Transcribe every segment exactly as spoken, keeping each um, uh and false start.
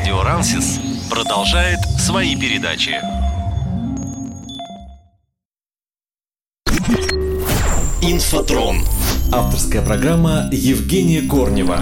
Радио Рансис продолжает свои передачи. Инфотрон. Авторская программа Евгения Корнева.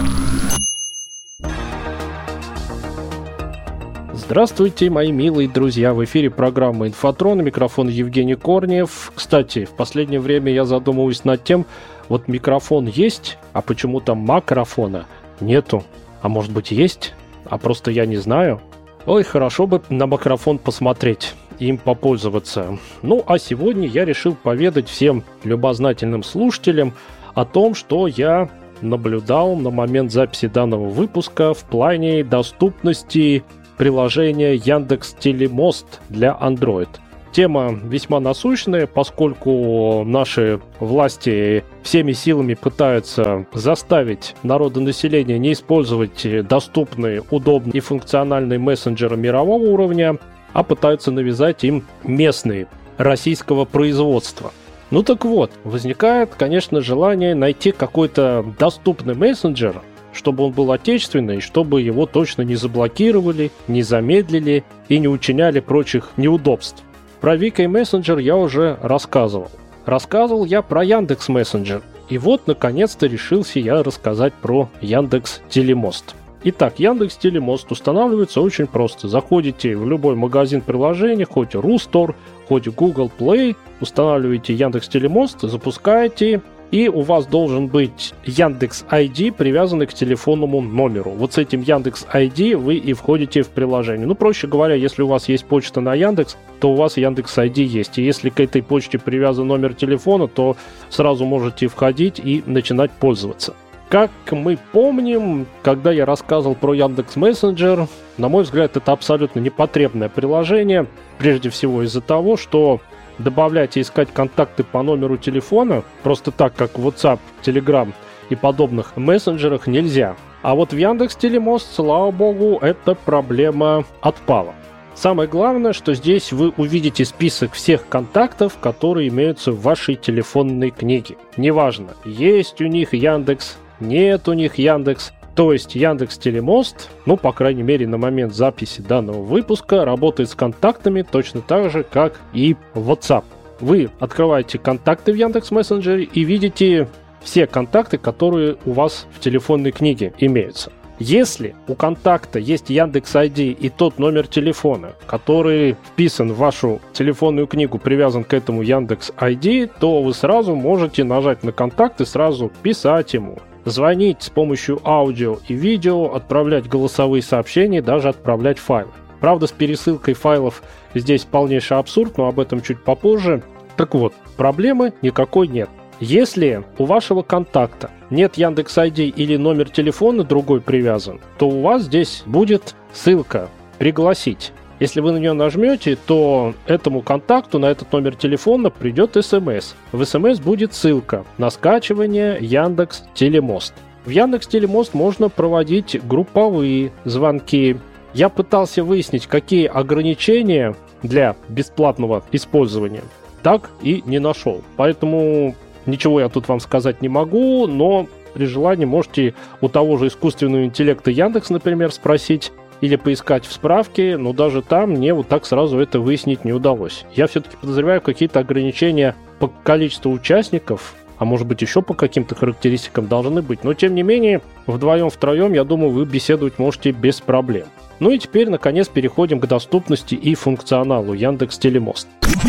Здравствуйте, мои милые друзья! В эфире программа «Инфотрон», микрофон Евгений Корнев. Кстати, в последнее время я задумываюсь над тем, вот микрофон есть, а почему-то макрофона нету. А может быть есть, а просто я не знаю. Ой, хорошо бы на макрофон посмотреть, им попользоваться. Ну, а сегодня я решил поведать всем любознательным слушателям о том, что я наблюдал на момент записи данного выпуска в плане доступности приложения Яндекс.Телемост для Android. Тема весьма насущная, поскольку наши власти всеми силами пытаются заставить народонаселение не использовать доступные, удобные и функциональные мессенджеры мирового уровня, а пытаются навязать им местные, российского производства. Ну так вот, возникает, конечно, желание найти какой-то доступный мессенджер, чтобы он был отечественный, чтобы его точно не заблокировали, не замедлили и не учиняли прочих неудобств. Про ви кей Messenger я уже рассказывал. Рассказывал я про Яндекс Мессенджер. И вот, наконец-то, решился я рассказать про Яндекс.Телемост. Итак, Яндекс.Телемост устанавливается очень просто. Заходите в любой магазин приложений, хоть Рустор, хоть Google Play, устанавливаете Яндекс.Телемост, запускаете, и у вас должен быть Яндекс ай ди, привязанный к телефонному номеру. Вот с этим Яндекс ай ди вы и входите в приложение. Ну, проще говоря, если у вас есть почта на Яндекс, то у вас Яндекс ай ди есть. И если к этой почте привязан номер телефона, то сразу можете входить и начинать пользоваться. Как мы помним, когда я рассказывал про Яндекс Мессенджер, на мой взгляд, это абсолютно непотребное приложение. Прежде всего из-за того, что добавлять и искать контакты по номеру телефона просто так, как в WhatsApp, Telegram и подобных мессенджерах, нельзя. А вот в Яндекс.Телемост, слава богу, эта проблема отпала. Самое главное, что здесь вы увидите список всех контактов, которые имеются в вашей телефонной книге. Неважно, есть у них Яндекс, нет у них Яндекс. То есть Яндекс.Телемост, ну, по крайней мере, на момент записи данного выпуска, работает с контактами точно так же, как и WhatsApp. Вы открываете контакты в Яндекс Мессенджере и видите все контакты, которые у вас в телефонной книге имеются. Если у контакта есть Яндекс ай ди и тот номер телефона, который вписан в вашу телефонную книгу, привязан к этому Яндекс ай ди, то вы сразу можете нажать на контакт и сразу писать ему. Звонить с помощью аудио и видео, отправлять голосовые сообщения, даже отправлять файлы. Правда, с пересылкой файлов здесь полнейший абсурд, но об этом чуть попозже. Так вот, проблемы никакой нет. Если у вашего контакта нет Яндекс ай ди или номер телефона другой привязан, то у вас здесь будет ссылка «Пригласить». Если вы на нее нажмете, то этому контакту на этот номер телефона придет смс. В смс будет ссылка на скачивание Яндекс.Телемост. В Яндекс.Телемост можно проводить групповые звонки. Я пытался выяснить, какие ограничения для бесплатного использования. Так и не нашел. Поэтому ничего я тут вам сказать не могу, но при желании можете у того же искусственного интеллекта Яндекс, например, спросить, или поискать в справке, но даже там мне вот так сразу это выяснить не удалось. Я все-таки подозреваю какие-то ограничения по количеству участников, а может быть еще по каким-то характеристикам должны быть. Но тем не менее, вдвоем-втроем, я думаю, вы беседовать можете без проблем. Ну и теперь, наконец, переходим к доступности и функционалу Яндекс.Телемост.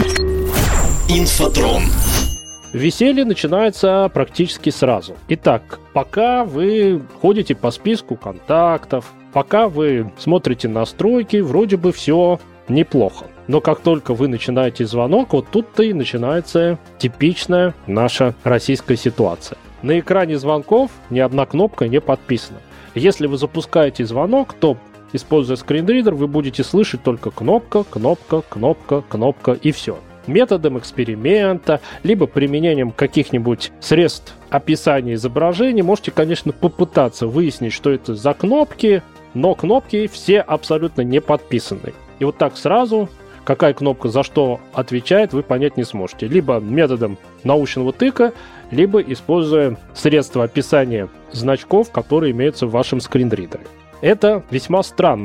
Инфотрон. Веселье начинается практически сразу. Итак, пока вы ходите по списку контактов, пока вы смотрите настройки, вроде бы все неплохо. Но как только вы начинаете звонок, вот тут-то и начинается типичная наша российская ситуация. На экране звонков ни одна кнопка не подписана. Если вы запускаете звонок, то, используя скринридер, вы будете слышать только кнопка, кнопка, кнопка, кнопка и все. Методом эксперимента, либо применением каких-нибудь средств описания изображений можете, конечно, попытаться выяснить, что это за кнопки, но кнопки все абсолютно не подписаны. И вот так сразу, какая кнопка за что отвечает, вы понять не сможете. Либо методом научного тыка, либо используя средства описания значков, которые имеются в вашем скринридере. Это весьма странно,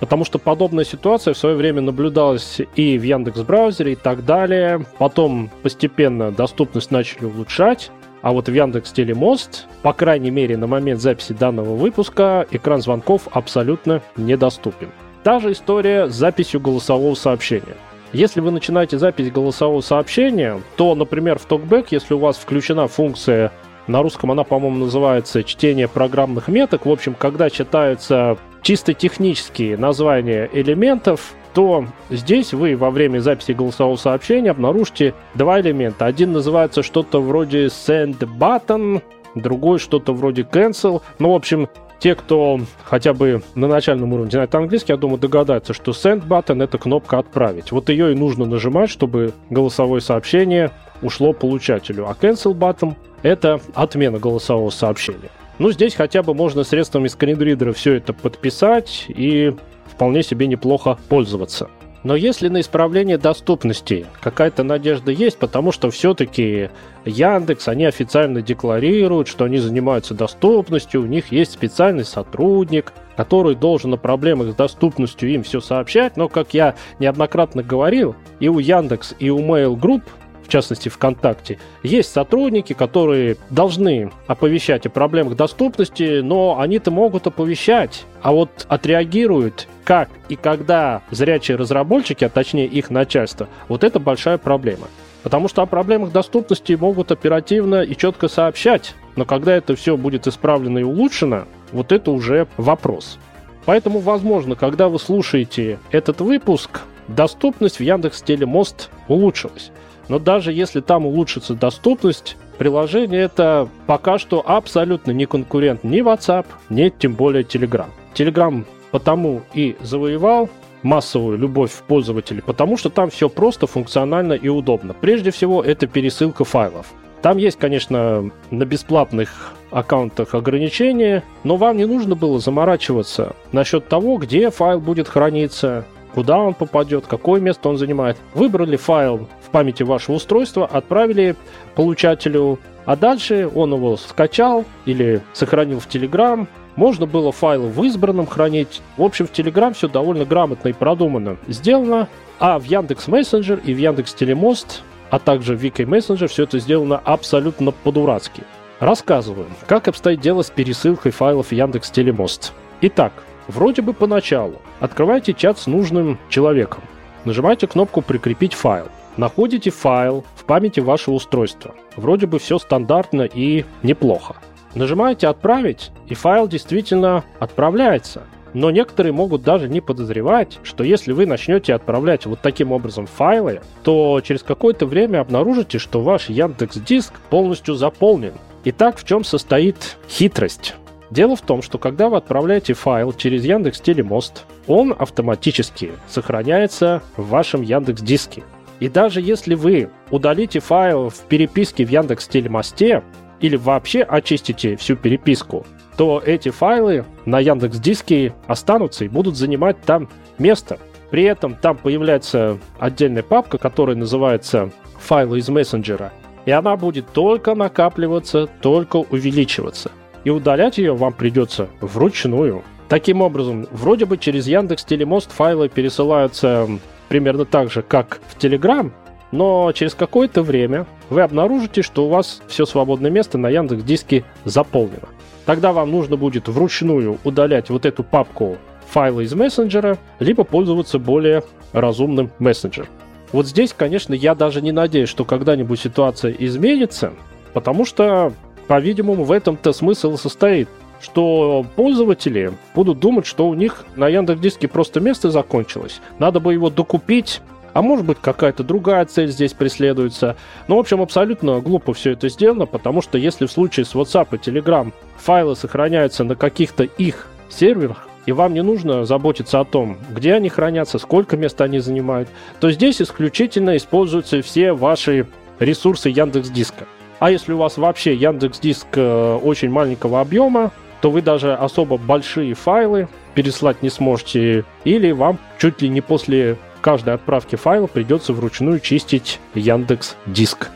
Потому что подобная ситуация в свое время наблюдалась и в Яндекс.Браузере и так далее. Потом постепенно доступность начали улучшать. А вот в Яндекс.Телемост, по крайней мере на момент записи данного выпуска, экран звонков абсолютно недоступен. Та же история с записью голосового сообщения. Если вы начинаете запись голосового сообщения, то, например, в TalkBack, если у вас включена функция, на русском она, по-моему, называется чтение программных меток, в общем, когда читаются чисто технические названия элементов, то здесь вы во время записи голосового сообщения обнаружите два элемента. Один называется что-то вроде send button, другой что-то вроде cancel. Ну, в общем, те, кто хотя бы на начальном уровне знает английский, я думаю, догадаются, что send button — это кнопка «Отправить». Вот ее и нужно нажимать, чтобы голосовое сообщение ушло получателю. А cancel button — это отмена голосового сообщения. Ну, здесь хотя бы можно средствами скринридера все это подписать и вполне себе неплохо пользоваться. Но если на исправление доступности какая-то надежда есть, потому что все-таки Яндекс, они официально декларируют, что они занимаются доступностью, у них есть специальный сотрудник, который должен о проблемах с доступностью им все сообщать, но, как я неоднократно говорил, и у Яндекс, и у Mail Group, в частности ВКонтакте, есть сотрудники, которые должны оповещать о проблемах доступности, но они-то могут оповещать, а вот отреагируют как и когда зрячие разработчики, а точнее их начальство, вот это большая проблема. Потому что о проблемах доступности могут оперативно и четко сообщать, но когда это все будет исправлено и улучшено, вот это уже вопрос. Поэтому, возможно, когда вы слушаете этот выпуск, доступность в Яндекс.Телемост улучшилась. Но даже если там улучшится доступность, приложение это пока что абсолютно не конкурент ни WhatsApp, ни тем более Telegram. Telegram потому и завоевал массовую любовь пользователей, потому что там все просто, функционально и удобно. Прежде всего, это пересылка файлов. Там есть, конечно, на бесплатных аккаунтах ограничения, но вам не нужно было заморачиваться насчет того, где файл будет храниться, куда он попадет, какое место он занимает. Выбрали файл в памяти вашего устройства, отправили получателю, а дальше он его скачал или сохранил в Telegram. Можно было файлы в избранном хранить. В общем, в Telegram все довольно грамотно и продуманно сделано, а в Яндекс.Мессенджер и в Яндекс.Телемост, а также в ви кей Messenger все это сделано абсолютно по-дурацки. Рассказываю, как обстоит дело с пересылкой файлов в Яндекс.Телемост. Итак, вроде бы поначалу открываете чат с нужным человеком, нажимаете кнопку «Прикрепить файл», находите файл в памяти вашего устройства. Вроде бы все стандартно и неплохо. Нажимаете «Отправить», и файл действительно отправляется. Но некоторые могут даже не подозревать, что если вы начнете отправлять вот таким образом файлы, то через какое-то время обнаружите, что ваш Яндекс.Диск полностью заполнен. Итак, в чем состоит хитрость? Дело в том, что когда вы отправляете файл через Яндекс.Телемост, он автоматически сохраняется в вашем Яндекс.Диске. И даже если вы удалите файл в переписке в Яндекс.Телемосте или вообще очистите всю переписку, то эти файлы на Яндекс.Диске останутся и будут занимать там место. При этом там появляется отдельная папка, которая называется «Файлы из мессенджера», и она будет только накапливаться, только увеличиваться. И удалять ее вам придется вручную. Таким образом, вроде бы через Яндекс.Телемост файлы пересылаются примерно так же, как в Telegram, но через какое-то время вы обнаружите, что у вас все свободное место на Яндекс.Диске заполнено. Тогда вам нужно будет вручную удалять вот эту папку «Файлы из мессенджера», либо пользоваться более разумным мессенджером. Вот здесь, конечно, я даже не надеюсь, что когда-нибудь ситуация изменится, потому что, по-видимому, в этом-то смысл состоит, что пользователи будут думать, что у них на Яндекс.Диске просто место закончилось, надо бы его докупить, а может быть какая-то другая цель здесь преследуется. Ну, в общем, абсолютно глупо все это сделано, потому что если в случае с WhatsApp и Telegram файлы сохраняются на каких-то их серверах, и вам не нужно заботиться о том, где они хранятся, сколько места они занимают, то здесь исключительно используются все ваши ресурсы Яндекс.Диска. А если у вас вообще Яндекс.Диск э, очень маленького объема, то вы даже особо большие файлы переслать не сможете, или вам чуть ли не после каждой отправки файла придется вручную чистить Яндекс.Диск.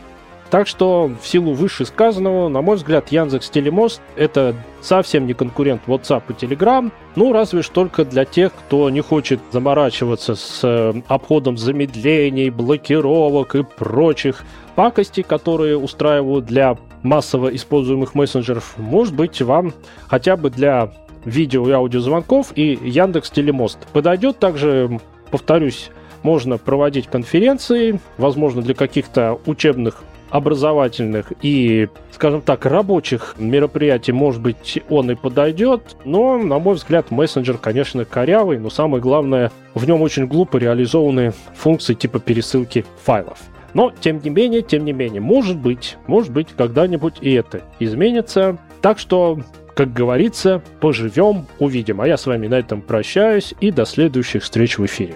Так что в силу вышесказанного, на мой взгляд, Яндекс.Телемост — это совсем не конкурент WhatsApp и Telegram, ну разве ж только для тех, кто не хочет заморачиваться с обходом замедлений, блокировок и прочих пакостей, которые устраивают для массово используемых мессенджеров. Может быть, вам хотя бы для видео и аудиозвонков и Яндекс.Телемост подойдет. Также, повторюсь, можно проводить конференции, возможно, для каких-то учебных, образовательных и, скажем так, рабочих мероприятий, может быть, он и подойдет. Но, на мой взгляд, мессенджер, конечно, корявый, но самое главное, в нем очень глупо реализованы функции типа пересылки файлов. Но, тем не менее, тем не менее, может быть, может быть, когда-нибудь и это изменится. Так что, как говорится, поживем, увидим. А я с вами на этом прощаюсь и до следующих встреч в эфире.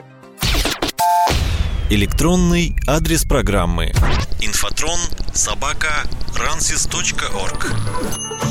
Электронный адрес программы: инфотрон собака рансис точка орг.